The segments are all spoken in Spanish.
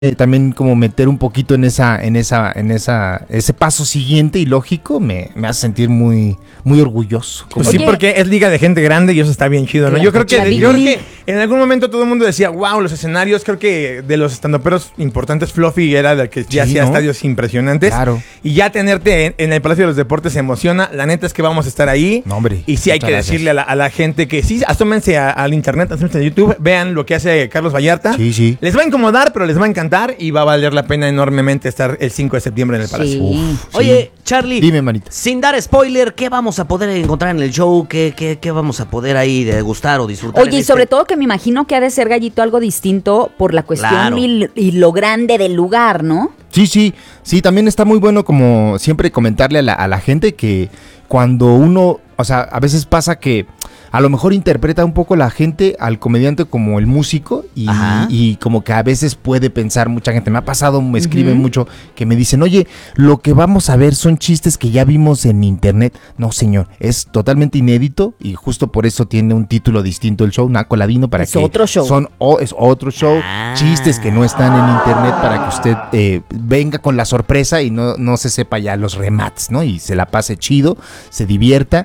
también como meter un poquito en ese paso siguiente y lógico me hace sentir muy, muy orgulloso. Pues sí, porque es liga de gente grande y eso está bien chido, ¿no? Yo creo que en algún momento todo el mundo decía, wow, los escenarios, creo que de los estandoperos importantes, Fluffy era del que ya hacía estadios impresionantes. Claro. Y ya tenerte en el Palacio de los Deportes se emociona. La neta es que vamos a estar ahí. No, hombre. Y sí hay que decirle a la gente que sí, asómense al internet, asómense a YouTube, vean lo que hace Carlos Vallarta. Sí. Les va a incomodar, pero les va a encantar y va a valer la pena enormemente estar el 5 de septiembre en el Palacio. Sí. Oye, Charlie, dime, manita. Sin dar spoiler, ¿qué vamos a poder encontrar en el show? ¿Qué vamos a poder ahí degustar o disfrutar? Oye, y sobre todo que me imagino que ha de ser, Gallito, algo distinto por la cuestión Claro. y lo grande del lugar, ¿no? Sí, también está muy bueno como siempre comentarle a la gente que cuando uno, o sea, a veces pasa que a lo mejor interpreta un poco la gente al comediante como el músico y como que a veces puede pensar mucha gente. Me ha pasado, me escriben mucho que me dicen, oye, lo que vamos a ver son chistes que ya vimos en internet. No, señor, es totalmente inédito y justo por eso tiene un título distinto el show, Naco Ladino, para Es que otro show. es otro show, chistes que no están en internet para que usted venga con la sorpresa y no se sepa ya los remates, ¿no? Y se la pase chido, se divierta.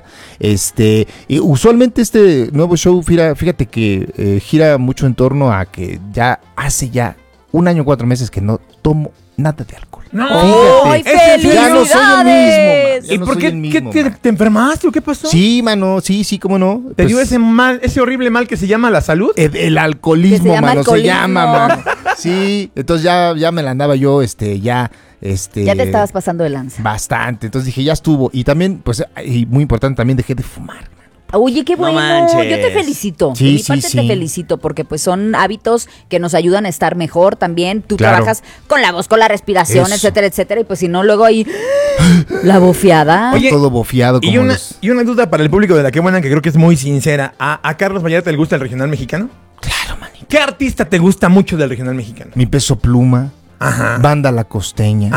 Y usualmente este nuevo show, fíjate que gira mucho en torno a que ya hace 1 año 4 meses que no tomo nada de alcohol. No, ¡Ay, fíjate, ya no soy el felicidades! mismo, man. ¿Y por qué te enfermaste o qué pasó? Sí, mano, sí, cómo no. ¿Te dio ese horrible mal que se llama la salud? El alcoholismo, Que se llama mano, alcoholismo. se llama, mano. Sí, entonces ya me la andaba yo, Ya te estabas pasando de lanza. bastante. Entonces dije, ya estuvo. Y también, pues, y muy importante, también dejé de fumar. Oye, qué bueno, manches. yo te felicito. Sí, de mi sí, parte sí. te felicito porque pues son hábitos que nos ayudan a estar mejor también. Tú Claro. trabajas con la voz, con la respiración, Eso. etcétera, y pues si no, luego ahí la bofeada. Oye, Todo bofiado como y una duda para el público de La Qué Buena que creo que es muy sincera. ¿A Carlos Vallarta le gusta el regional mexicano? Claro, manito. ¿Qué artista te gusta mucho del regional mexicano? Mi Peso Pluma, Ajá. Banda La Costeña.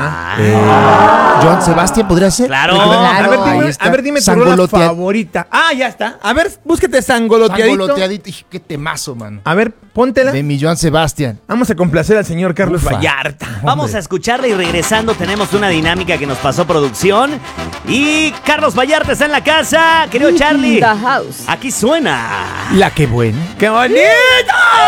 Ajá. Joan Sebastián podría ser. Claro. A ver, dime tu rola favorita. Ah, ya está. A ver, búsquete Sangoloteadito. Sangoloteadito. Qué temazo, man. A ver, póntela. De mi Joan Sebastián. Vamos a complacer al señor Carlos Ufa. Vallarta. Vamos a escucharla y regresando tenemos una dinámica que nos pasó producción. Y Carlos Vallarta está en la casa, querido Charlie. The house. Aquí suena. La Qué Buena. ¡Qué bonito!